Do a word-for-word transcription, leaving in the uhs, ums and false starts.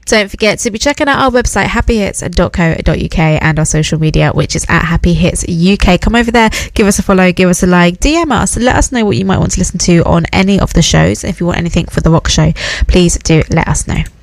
Don't forget to be checking out our website, happy hits dot co dot uk, and our social media, which is at Happy Hits U K. Come over there, give us a follow, give us a like, D M us, let us know what you might want to listen to on any of the shows. If you want anything for The Rock Show, please do let us know.